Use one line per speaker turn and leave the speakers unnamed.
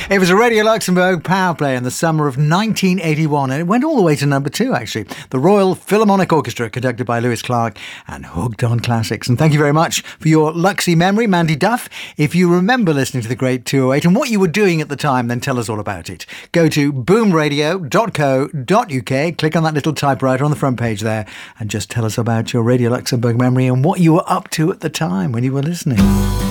It was a Radio Luxembourg power play in the summer of 1981, and it went all the way to number 2, actually. The Royal Philharmonic Orchestra, conducted by Lewis Clark, and Hooked on Classics. And thank you very much for your Luxy memory, Mandy Duff. If you remember listening to the Great 208 and what you were doing at the time, then tell us all about it. Go to boomradio.co.uk, click on that little typewriter on the front page there, and just tell us about your Radio Luxembourg memory and what you were up to at the time when you were listening.